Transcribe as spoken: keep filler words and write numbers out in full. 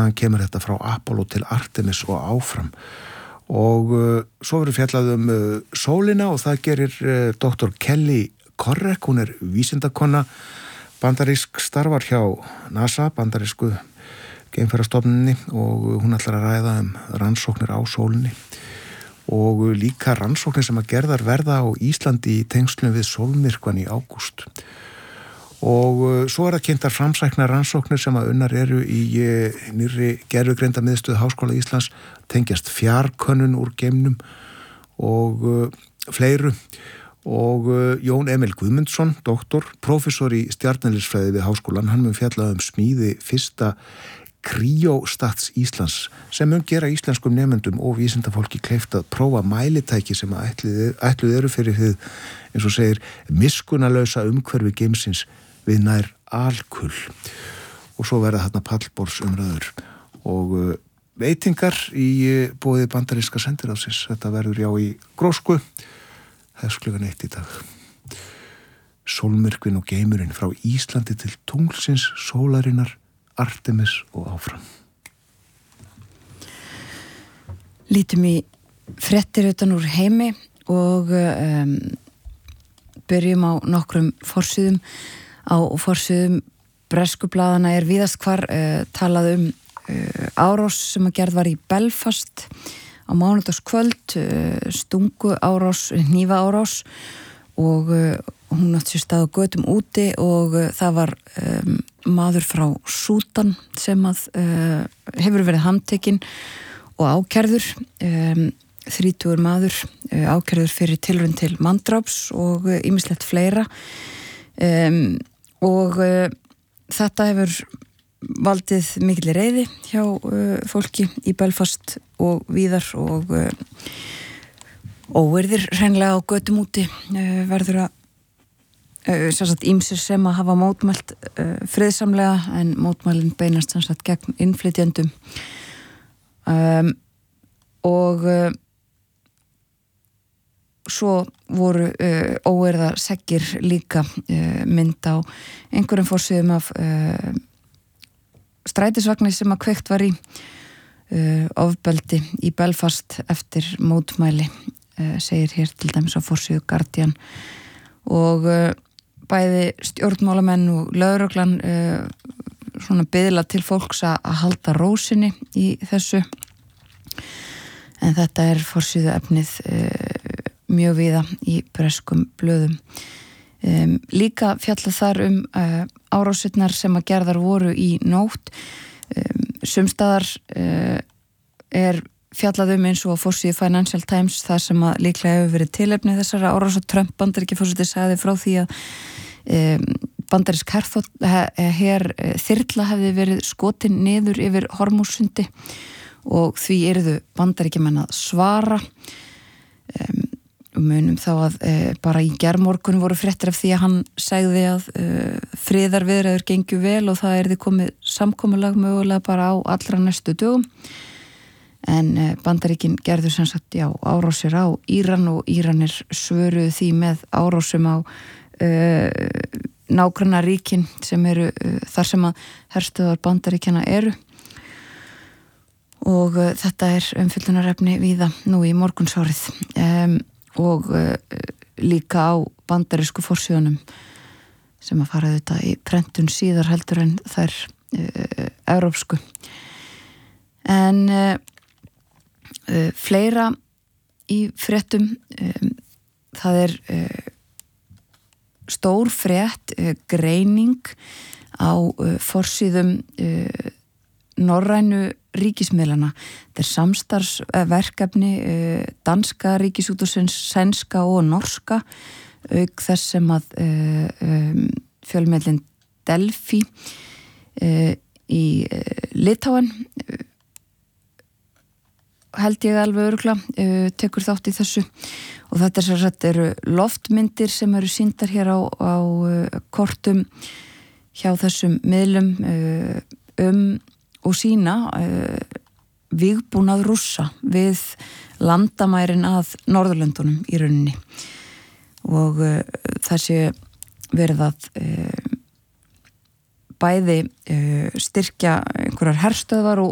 þaðan kemur þetta frá Apollo til Artemis og áfram. Og uh, svo verður fjallað um uh, sólina og það gerir uh, doktor Kelly Korrek, hún er vísindakonna, bandarísk starfar hjá NASA, bandarísku geimferðastofnuninni, og hún ætlar að ræða um rannsóknir á sólinni og líka rannsóknir sem að gerðar verða á Íslandi í tengslum við sólmyrkvan í ágúst. Og svo er það kynntar framsæknar rannsóknir sem að unnar eru í nýrri gervigreindamiðstöð Háskóla Íslands, tengjast fjarkönnun úr geimnum og uh, fleiru. Og uh, Jón Emil Guðmundsson, doktor, prófessor í stjarneðlisfræði við Háskólan, hann mun fjalla um smíði fyrsta Kryostats Íslands sem mun gera íslenskum nemendum og vísindafólki kleift að prófa mælitæki sem að ætluð, ætluð eru fyrir hið, eins og segir, miskunnarlausa umhverfi geimsins við nær alkull. Og svo verða þarna pallborðsumræður og uh, veitingar í uh, boði bandaríska sendiráðsins. Þetta verður já í Grósku, þess klukkan eitt í dag. Sólmyrkvin og geimurinn frá Íslandi til tunglsins, sólarinnar, Artemis og áfram. Lítum í fréttir utan úr heimi og um, byrjum á nokkrum forsíðum. Á forsíðum breskublaðana er víðast hvar uh, talað um uh, árás sem að gerð var í Belfast á mánudagskvöld, uh, stungu árás, hnífa árás og uh, hún átti sér stað á götum úti og uh, það var um, maður frá Súdan sem að uh, hefur verið handtekinn og ákærður, um, þrítugur maður, uh, ákærður fyrir tilraun til manndráps og uh, ýmislegt fleira um, og uh, þetta hefur valdið mikilli reiði hjá uh, fólki í Belfast og víðar og uh, óvirðir hreinlega á götum úti uh, verður að Sérsagt ýmsir sem að hafa mótmælt uh, friðsamlega en mótmælin beinast sérsagt gegn innflytjendum um, og uh, svo voru uh, óeirða seggir líka uh, mynd á einhverjum forsíðum af uh, strætisvagni sem að kveikt var í uh, ofbeldi í Belfast eftir mótmæli uh, segir hér til dæmis á forsíðu Guardian og uh, bæði stjórnmálamenn og lögreglan uh, svona biðla til fólks að halda rósinni í þessu en þetta er forsíðu efnið uh, mjög víða í breskum blöðum um, líka fjallað þar um uh, árásirnar sem að gerðar voru í nótt um, sumstaðar uh, er fjallað um eins og á forsíðu Financial Times þar sem að líklega hefur verið tilefni þessara árás og Trump Bandaríkjaforseti sagði frá því að um, bandarísk herþótt her þyrla hefði verið skotin niður yfir Hormússundi og því yrðu Bandaríkjamenn að svara um, og munum þá að uh, bara í gærmorgun voru fréttir af því að hann segði að uh, friðarviðræður gengju vel og það yrði komið samkomulag mögulega bara á allra næstu dögum en Bandaríkin gerðu sem sagt já, árásir á Íran og Íranir svöruðu því með árásum á uh, nágranna ríkin sem eru uh, þar sem að herstöðar Bandaríkjana eru og uh, þetta er umfyllunarefni víða nú í morgunsárið um, og uh, líka á bandarísku forsíðunum sem að fara þetta í prentun síðar heldur en þær uh, evrópsku en uh, Uh, fleira í fréttum um, það er uh, stór frétt uh, greining á uh, forsíðum uh, norrænu ríkismiðlana. Þetta er samstarfsverkefni uh, danska ríkisútvarpsins, sænska og norska auk þess sem að uh, um, fjölmiðlinn Delfi uh, í uh, Litáen uh, held ég alveg örugglega uh, tekur þátt í þessu og þetta er sérsagt eru loftmyndir sem eru sýndar hér á, á uh, kortum hjá þessum miðlum uh, um og sína uh, vígbúnað Rússa við landamærin að Norðurlöndunum í rauninni og uh, það sé verið að uh, bæði uh, styrkja einhverjar herstöðvar og,